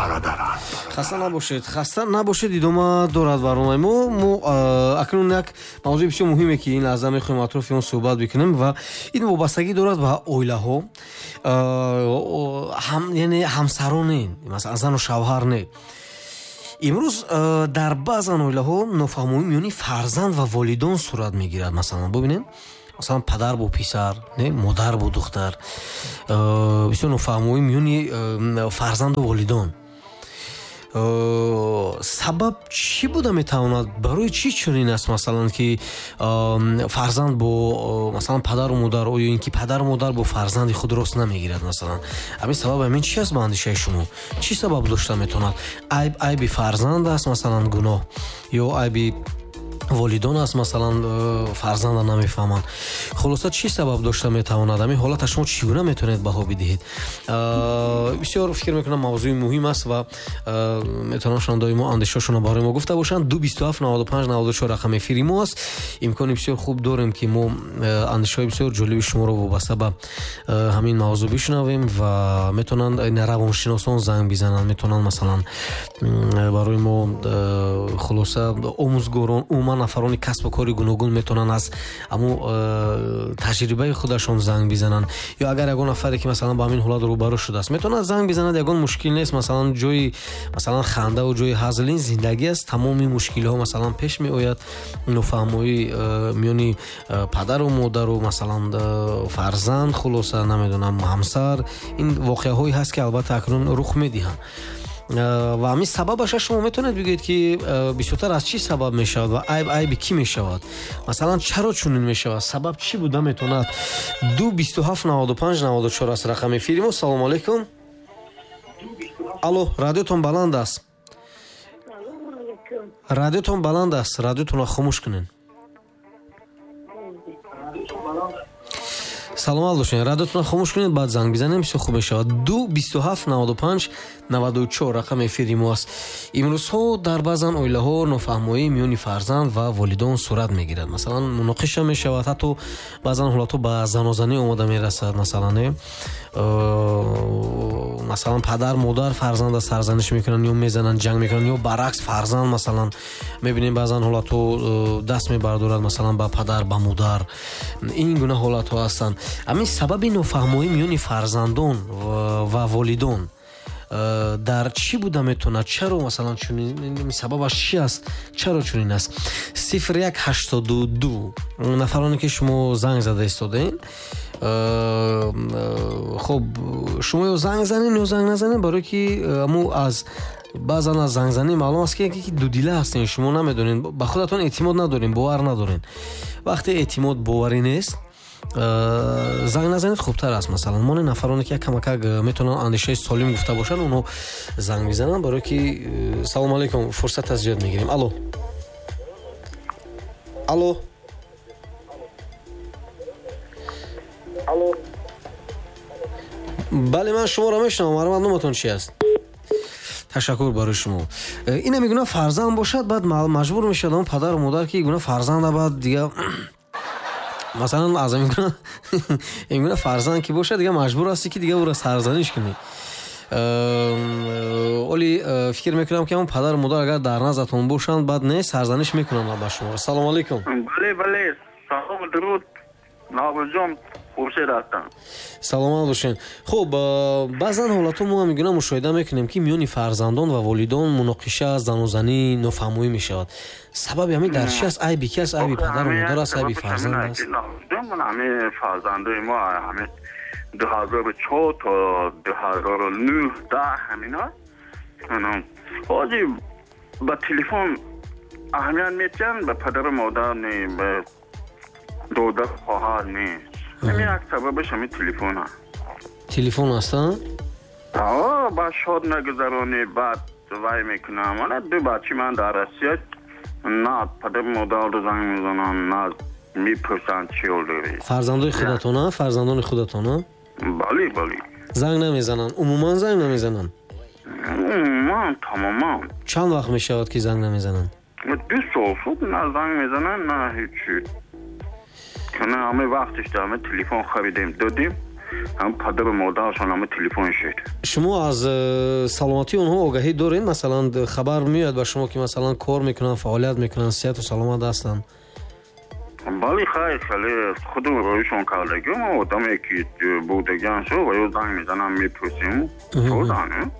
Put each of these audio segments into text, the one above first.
برادران. خسته نباشید ادامه دارد برنامه ما اکنون یک موضوع بسیار مهمه که این لحظه میخوایم اطراف اون صحبت بکنیم و این وابستگی دارد به اویله ها یعنی همسران مثلا زن و شوهر نه. امروز در بعضی اویله ها نافهمی میانی فرزند و والدان صورت میگیرد. مثلا ببینید مثلا پدر با پسر نه مادر با دختر بسیار نافهمی میانی فرزند و والدان. سبب چی بوده میتواند برای چی چنین است مثلا که فرزند با مثلا پدر و مادر یا اینکه پدر و مادر با فرزند خود راست نمیگیرد مثلا همین سبب همین چی است به اندیشه شما چی سبب داشته میتواند عیب فرزند است مثلا گناه یا عیب والدان است مثلا فرزند نمیفهمند خلاصه چی سبب داشته میتواند همین حالت شما چگونه میتونید بها بدهید بسیار فکر میکنم موضوع مهم است و میتونن شما دائما اندیشه‌شون برای ما گفته باشند 227 95 94 رقم افیری ما است امکان بسیار خوب داریم که ما اندیشه بسیار جالب شما رو وابسته به همین موضوع بشنویم و میتونن این روانشناسان زنگ بزنن میتونن مثلا برای ما خلاصه آموزگاران نفرانی کسب و کاری گوناگون میتونن از امو تجربه خودشون زنگ بزنن یا اگر یگان نفری که مثلا با همین حالت روبرو شده است میتونه زنگ بزنه یگان مشکل نیست مثلا جای مثلا خنده و جای هزل این زندگی است تمامی مشکل ها مثلا پیش می آید نفهمی میانی پدر و مادر و مثلا فرزند خلاصه نمیدونم همسر این واقعه هایی هست که البته اکنون رخ میدهند و همین سببش شما میتونید بگید که بیشتر از چی سبب میشود و عیب کی میشود مثلا چرا چنین میشود سبب چی بوده میتوند 227 95 94 است رقم افیری ما سلام علیکم الو رادیوتون بلند است رادیوتون بلند است رادیوتون را خاموش کنین سلام باشین رادیوتون خاموش کنید بعد زنگ بزنیم بسیار خوب میشود 227 95 94 رقم افیری ما است امروز ها در بعضی اویله ها نافهمی میان فرزند و والدان صورت میگیرد مثلا مناقشه میشود حتی بعضی حالات به زن و زنی اومده میرسد مثلا پدر مادر فرزند سرزنش میکنن یا میزنن جنگ میکنن یا برعکس فرزند مثلا میبینیم بعضی حالات دست میبردارد مثلا با پدر با مادر این گونه حالات ها هستند همین سبب نافهمی میان فرزندان و والدان در چی بوده میتونه چرا مثلا چنین سببش چی است چرا چنین است 0182 نفرانی که شما زنگ زده استادین خب شما یا زنگ زنین یا زنگ نزنین برای که امو از بعضا از زنگ زنی معلوم است که دو دیله هستین شما نمیدونین به خودتون اعتماد ندارین باور ندارین وقتی اعتماد باوری نیست زنگ نزنید خوبتر است مثلا ما نفرانی که کمک میتونن اندیشه سالم گفته باشن اونو زنگ میزنن برای که سلام علیکم فرصت از زیاد میگیریم الو الو الو بله من شما را میشنوم معلوماتون چی است تشکر برای شما این میگونه فرزند باشد بعد مجبور میشد اون پدر و مادر که گونه فرزند بعد دیگه مثلا از این گونه فرزند که باشه دیگه مجبور هستی که دیگه او را سرزنش کنی ولی فکر میکنم که اون پدر و مادر اگر در نظرتون باشند بعد نه سرزنش میکنن با شما سلام علیکم بله سلام درود نابجام خوشی هستم سلام باشین خب بعضا حالات ما میگونم مشاهده میکنیم که میانی فرزندان و والدان مناقشه زن و زنی نافهمی میشود سبب همین در چی است عیبی کی است عیبی پدر و مادر است عیبی فرزند است همه فرزندای ما همه 2004 تا 2009 همینا حاجی با تلفن اهمیت میتن به پدر و مادر نه به دادر خواهر نه همین یک سببش همین تلفن ها تلفن است با شاد نگذرانی بعد وای میکنم من دو بچه من در رسیت نه پدر مادر رو زنگ میزنن نه میپرسن چی oldu فرزندای خودتون فرزندان خودتون بله بله زنگ نمیزنن عموما زنگ نمیزنن عموما تماما چند وقت میشود که زنگ نمیزنن 2 سال شد نه زنگ میزنن نه هیچی کنه همه وقتش دارم تلفن خریدیم دادیم هم پدر و مادرشون هم تلفن شد. شما از سلامتی اونها آگاهی دارین؟ مثلا خبر میاد به شما که مثلا کار میکنن، فعالیت میکنن، صحت و سلامت هستن؟ بله خیلی خودم رویشون کردگیم و آدمی که بودگیان شو و یا زنگ میزنم میپرسیم شدن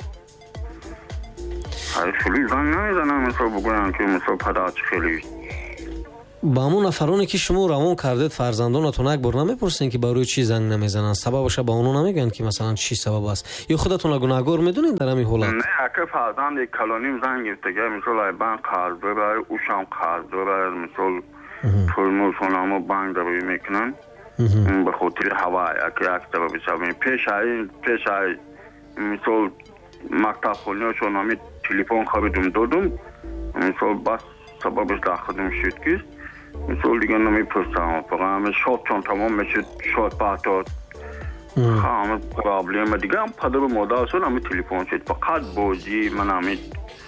خیلی زنگ نمیزنم مثلا بگویم که مثلا پدرچ خیلی با همون نفرانی که شما روان کردید فرزندانتون یک بار نمیپرسین که برای چی زنگ نمیزنن؟ سببش با اونو نمیگن که مثلا چی سبب است؟ یا خودتون گناهکار میدونید در همین حالت؟ نه اگه فرزند کلانیم زنگ گرفته مثلا بانک قرض داره اوشم قرض داره مثلا پرموز هنامو بانک داره میکنن به خاطر هوای اگه اکتر بشویم پیش های مثلا مکتب خونیشون همی تلفن خریدم دادم مثلا بس سببش داخلم شد که مثلا دیگه نمیپرسم فقط همه شاد چون تمام میشد شاد پاتاد همه پرابلم دیگه هم پدر و مادرشون همه تلفن شد فقط بازی من همه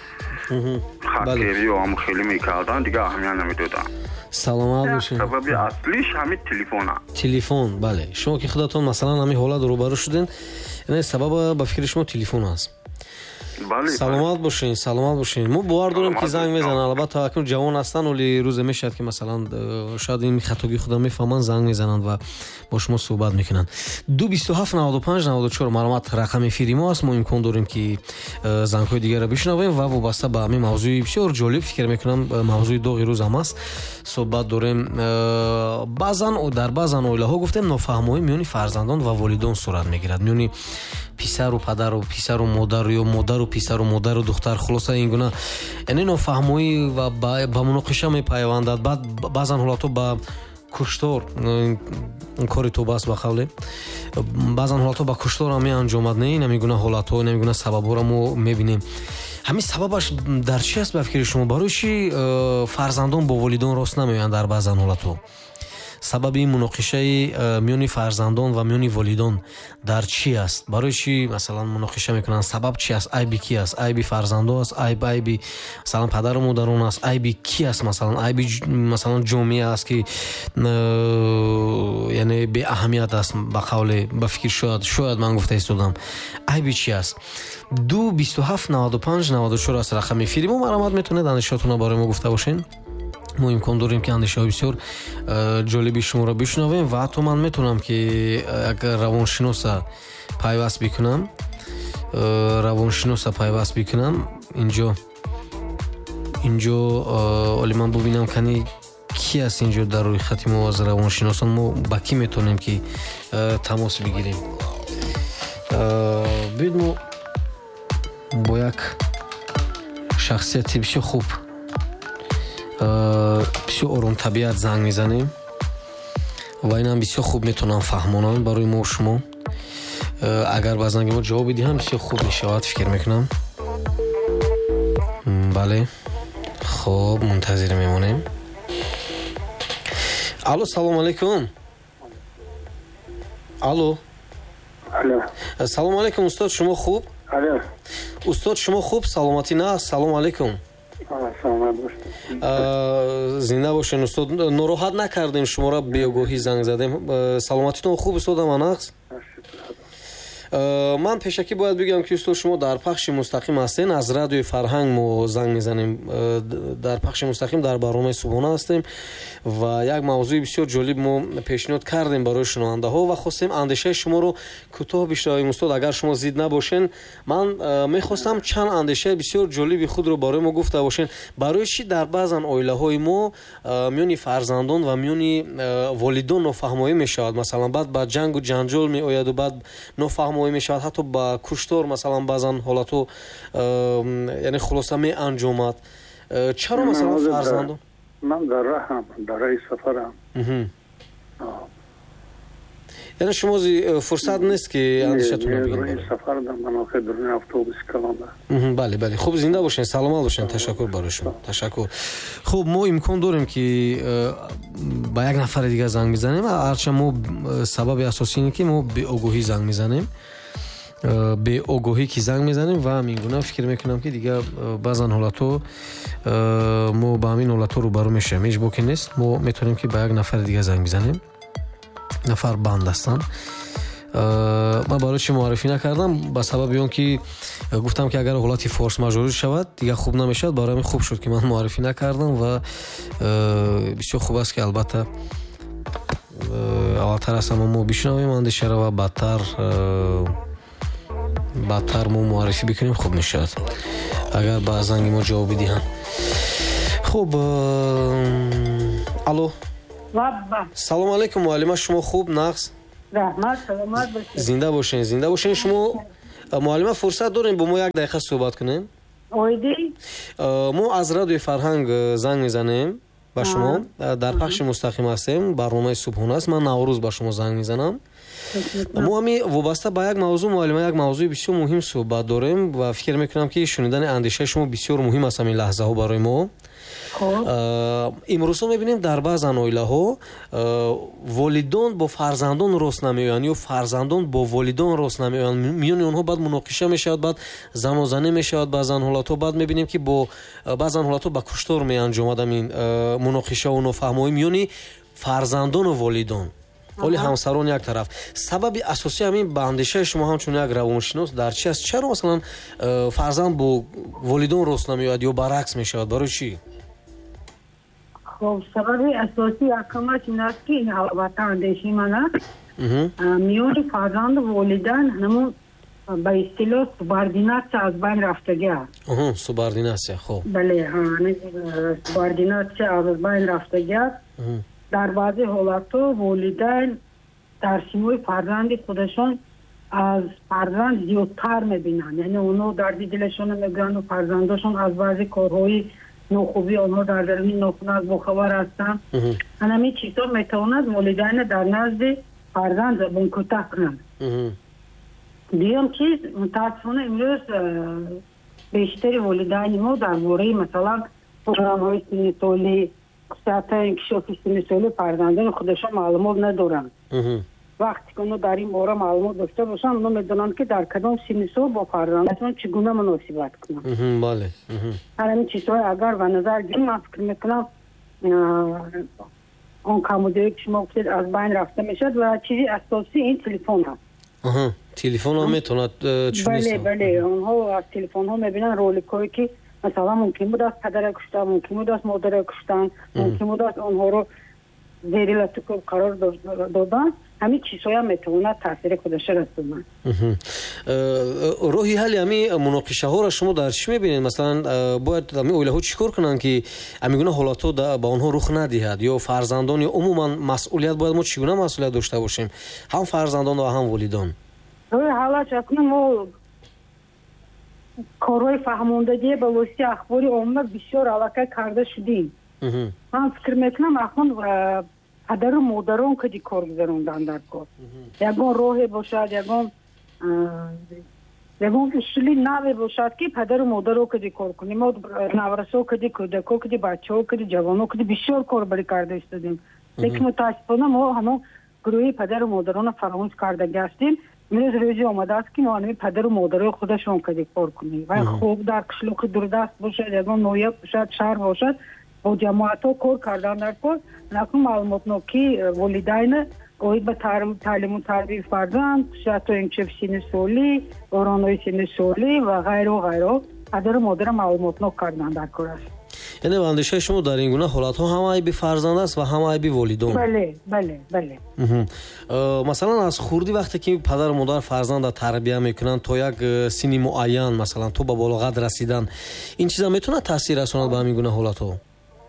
خاکری و هم خیلی میکردن دیگه همه نمیدادن. سلامت باشین. سبب اصلیش همین تلفن. بله شما که خودتون مثلا همین حالت روبرو شدین یعنی سبب به فکر شما تلفن است. بله سلامت باشین. ما باور داریم که زنگ میزنن، البته اکنون جوان هستن ولی روز میشد که مثلا شاید این خطاگی خودم میفهمن زنگ میزنن و با شما صحبت میکنن. 227 95 94 معلومات رقم افیری ما است. ما امکان داریم که زنگ های دیگر را بشنویم و وابسته به همین موضوع بسیار جالب فکر میکنم موضوع داغی روز هم است صحبت داریم. در بعضن اوله ها گفتیم نافهمی میانی فرزندان و والدان صورت میگیرد، میانی پسر و پدر و پسر و مادر یا مادر و پسر و مادر و دختر، خلاصه این گونه یعنی نافهمی و با مناقشه میپیوندد. بعد بعضن حالاتو با کشتار کاری تو بس بخوله بعضن حالاتو با کشتار هم انجامد. نه نمیگونه حالاتو نمیگونه سببا رو ما میبینیم. همین سببش در چی است به فکر شما؟ برای چی فرزندان با والدین راست نمیگن در بعضن حالاتو؟ سبب این مناقشه میانی فرزندان و میانی والدان در چی است؟ برای چی مثلا مناقشه میکنن؟ سبب چی است؟ عیب کی است؟ عیب فرزندان است؟ عیب مثلا پدر و مادران است؟ عیب کی است؟ مثلا عیب مثلا جامعه است که یعنی بی اهمیت است به قول به فکر شاید من گفته استودم. عیب چی است؟ 227 95 94 است رقم افیری ما. مرامت میتونه اندیشاتون برای ما گفته باشین. ما امکان داریم که اندیشه های بسیار جالبی شما را بشنویم و حتی من میتونم که اگر روانشناس پیوست بکنم اینجا ولی من ببینم کنی کی است اینجا در روی خط ما از روانشناسان ما با کی میتونیم که تماس بگیریم. بید ما با یک شخصیتی بسیار خوب بسیار آرام طبیعت زنگ میزنیم و این هم بسیار خوب میتونم فهمانم برای ما و شما. اگر با زنگ ما جواب بدی هم بسیار خوب میشود فکر میکنم. بله خب منتظر میمونیم. الو سلام علیکم. الو سلام علیکم استاد شما خوب؟ استاد شما خوب؟ سلامتی نه؟ سلام علیکم. زنده باشین استاد. ناراحت نکردیم شما را بی آگاهی زنگ زدیم. سلامتیتون خوب استاد مناقص؟ من پیشکی باید بگم که استاد شما در پخش مستقیم هستین از رادیوی فرهنگ ما زنگ میزنیم. در پخش مستقیم در برنامه صبحانه هستیم و یک موضوع بسیار جالب ما پیشنهاد کردیم برای شنونده ها و خواستیم اندیشه شما رو کوتاه بشنویم استاد. اگر شما زید نباشین من میخواستم چند اندیشه بسیار جالبی خود رو برای ما گفته باشین. برای چی در بعضن عائله های ما میانی فرزندان و میانی والدان نافهمی میشود؟ مثلا بعد با جنگ و جنجال می آید و بعد نافهمی میشود، حتی با کشتار مثلا بعضن حالاتو یعنی خلاصه می انجامد. چرا مثلا فرزندان؟ من در راه سفرم. یعنی شما فرصت نیست که اندیشتون رو بگین؟ برای سفر من آخه درون اتوبوس کلانده. بله خوب زنده باشین، سلامت باشین. تشکر برای شما. تشکر. خب ما امکان داریم که با یک نفر دیگه زنگ میزنیم. هرچند ما سبب اساسی اینه که ما به آگاهی زنگ میزنیم. به آگاهی که زنگ میزنیم و میگونم فکر میکنم که دیگه بعضن حالاتو ما با همین حالاتو رو برو میشیم. هیچ باکی نیست. ما میتونیم که با یک نفر دیگه زنگ بزنیم. نفر بند هستن. ман барои чи муаррифӣ накардам ба сабаби он ки гуфтам ки агар ҳолати форс мажорӣ шавад дига хуб намешавад. барои ҳамин хуб шуд ки ман муаррифӣ накардам ва бисёр хуб аст ки албатта аввалтар аз ҳама мо бишунавем андешаро ва баъдтар мо муаррифӣ бикунем хуб мешавад агар ба занги мо ҷавоб бидиҳанд. хуб алло салом алейкум муаллима, шумо хуб? нағз раҳмат, саломат бошед. зинда бошен. шумо муаллима фурсат дорем бо мо як дақиқа суҳбат кунем? ойди мо аз радиои Фарҳанг занг мезанем ба шумо, дар пахши мустақим ҳастем, барномаи субҳона аст. ман Наврӯз ба шумо занг мезанам. мо ҳами вобаста ба як мавзӯъ муаллима, як мавзӯи бисёр муҳим суҳбат дорем ва фикр мекунам ки шунидани андешаи шумо бисёр муҳим аст ҳамин лаҳзаҳо барои мо. имрӯзҳо мебинем дар баъзан оилаҳо волидон бо фарзандон рост намеоянд ё фарзандон бо волидон рост намеоянд. миёни онҳо баъд муноқиша мешавад, баъд занозанӣ мешавад баъзан ҳолатҳо. баъд мебинем ки бо баъзан ҳолатҳо ба куштор меанҷомад ҳамин муноқишаву нофаҳмоӣ миёни фарзандону волидон. оли ҳамсарон як тараф. сабаби асосии ҳамин ба андешаи шумо ҳамчун як равоншинос дар чи аст? чаро масалан фарзанд бо волидон рост намеояд ё баръакс мешавад? барои чӣ? خب سبب اساسی اکمش این است که این البته اندیشی من است میون فرزند و والدین همون به اصطلاح سوباردیناسیا از بین رفتگی است. سوباردیناسیا. خب بله سوباردیناسیا از بین رفتگی است. در بعضی حالت‌ها والدین ترسیمای فرزند خودشون از فرزند زیادتر میبینن، یعنی اونها درد دلشون میگیرن و فرزندشون از بعضی کارهای نوخوبی آنها در درون ناخن باخبر هستند. همین چیزا میتواند والدین در نزد فرزند زبان کوتاه کنند. دیگه چیز متاسفانه امروز بیشتر والدین ما درباره مثلا پروگرام‌های سنی سالی، خصوصیات انکشافی سنی سالی فرزندان خودشان معلومات ندارند. وقتی که اونا در این باره معلومات داشته باشن اونا میدونن که در کدام سن سال با فرزندشون چگونه مناسبت کنن. بله. همین چیزهای اگر به نظر گیریم من فکر میکنم اون کمودایی که شما گفتید از بین رفته میشد و چیزی اساسی این تلفن هست. تلفن هم میتوند بله اونها از تلفن ها میبینن رولیکایی که مثلا ممکن بود از پدر کشتن، ممکن بود از مادر کشتن، ممکن بود از اونها رو زیر لطف قرار دادن. همین چیزهای هم میتواند تاثیر خودش رسوند. راهی حل همین مناقشه ها را شما در چی میبینید؟ مثلا باید همین اوله ها چیکار کنن که همین گونه حالات ها با آنها رخ ندهد یا فرزندان یا عموما مسئولیت باید ما چگونه مسئولیت داشته باشیم؟ هم فرزندان و هم والدان. روی حالات اکنون ما کارهای فهماندگی به واسطه اخبار عامه بسیار علاقه کرده شدیم. من فکر میکنم اکنون پدر و مادران که کار گذروندن در کار. یگان راهی باشد، یگان اصولی نوی باشد که پدر و مادران که کار کنیم. ما نورسا که کودکا که بچه ها که جوان ها که بسیار کار بری کرده استادیم. لیکن متاسفانه ما همون گروه پدر و مادران فراموش کرده هستیم. امروز روزی آمده است که ما همین پدر و مادران خودشون که کار کنیم. و خوب در کشلوک دوردست باشد، یگان نویب باشد، شهر باشد، با جماعت ها کار کردن در کار. نکنم معلومات نوکی والدین اوید به تعلیم و تربیت فرزند، خصوصیات انکشاف سن سالی، دوران‌های سن سالی و غیره و غیره پدر و مادر معلومات نو کردن در کار است. یعنی اندیشه شما در این گونه حالات ها هم عیب فرزند است و هم عیب والدین. بله. مثلا از خوردی وقتی که پدر و مادر فرزند را تربیت میکنن تا یک سنی معین، مثلا تو به بلوغت رسیدن، این چیزا میتونه تاثیر رساند به همین گونه حالات ها؟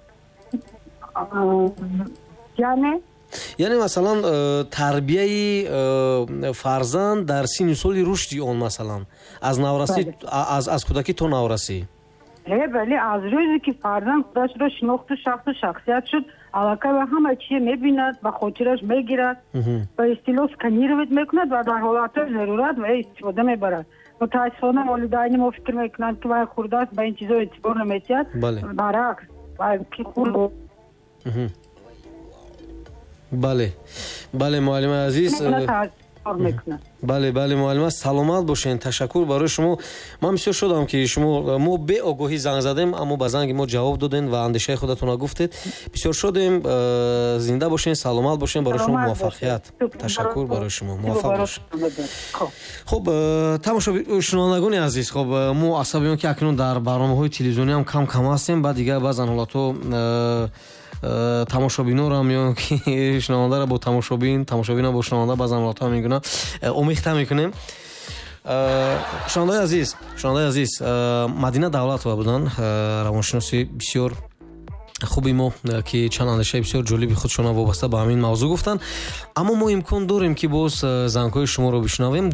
یعنی مثلا تربیه فرزند در سن سال رشدی اون، مثلا از نورسی از کودکی تا نورسی. بله، از روزی که فرزند خودش را شناخت و شخصیت شد، علاقه به همه چیز میبیند، به خاطرش میگیرد، به اصطلاح سکنیرویت میکند و در حالات ضرورت و استفاده میبرد. متاسفانه والدین ما فکر میکنند که باید خورده است به این چیزا اعتبار نمیدهد. برعکس باید که خورد. بله معلم عزیز. کار میکنه. بله بله معلم سلامت باشین. تشکر برای شما. من بسیار شدم که شما ما به آگاهی زنگ زدیم اما با زنگ ما جواب دادین و اندیشه خودتون گفتید. بسیار شدیم. زنده باشین، سلامت باشین. برای شما موفقیت. تشکر برای شما. موفق باشین. خب شنوندگان عزیز، خب ما عصبیان که اکنون در برنامه‌های تلویزیونی هم کم هستیم، بعد دیگه بعضن حالاتو тамошобинро ҳам ё ки шунавандаро бо тамошобинро бо шунаванда баъзан ҳолатҳо мегӯна омехта мекунем. шунавандаи азиз, Мадина Давлатова буданд, равоншиноси бисёр хуби мо ки чанд андешаи бисёр ҷолиби худшона вобаста ба ҳамин мавзӯъ гуфтанд. аммо мо имкон дорем ки боз зангҳои шуморо бишнавем.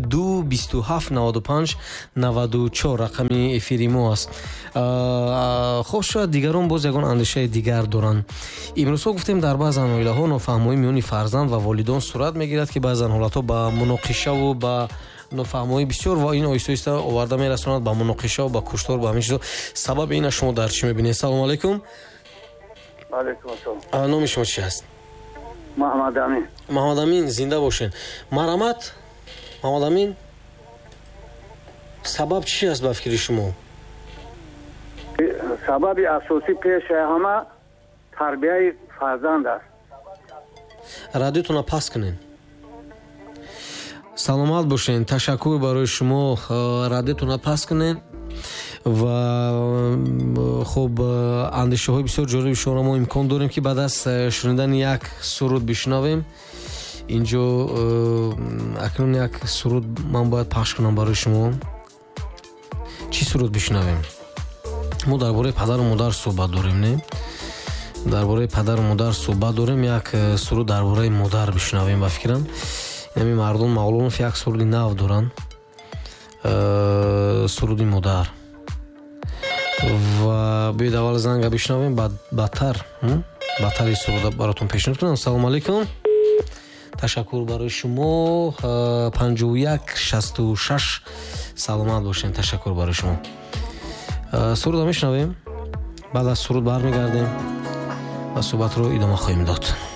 2279594 рақами эфири мо аст. хоб шояд дигарон боз ягон андешаи дигар доранд. имрӯзҳо гуфтем дар баъзан оилаҳо нофаҳмоӣ миёни фарзанд ва волидон сурат мегирад ки баъзан ҳолатҳо ба муноқишаву ба нофаҳмоӣ бисёр ва ин оҳиста оварда мерасонад ба муноқишаву ба куштор ба ҳамин чизо. сабаби ина шумо дар чӣ мебинед? салому алайкум. علیکم السلام. نام شما چی است؟ محمد امین. محمد امین زنده باشین. مرحمت محمد امین، سبب چی است به فکر شما؟ سبب اساسی پیش همه تربیت فرزند است. رادیوتون پاس کنین. سلامت باشین. تشکر برای شما. رادیوتون پاس کنین. و خب اندیشه‌های بسیار جالب شما ما امکان داریم که بعد از شنیدن یک سرود بشنویم. اینجا اکنون یک سرود من باید پخش کنم برای شما. چی سرود بشنویم؟ ما درباره پدر و مادر صحبت داریم، نه؟ درباره پدر و مادر صحبت داریم. یک سرود درباره مادر بشنویم. با فکرم یعنی مردم معلومه یک سرود نو دارن. سرود مادر. و بیاید اول زنگ بشنویم بعد بدتر این سرود براتون پیشنهاد کنم. سلام علیکم. تشکر برای شما. 5166 سلامت باشین. تشکر برای شما. سرود رو میشنویم، بعد از سرود برمیگردیم و صحبت رو ادامه خواهیم داد.